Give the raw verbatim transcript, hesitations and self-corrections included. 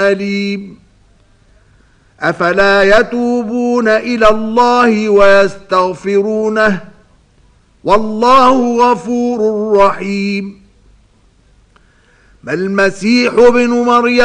أليم. أفلا يتوبون إلى الله ويستغفرونه والله غفور رحيم. ما المسيح ابن مريم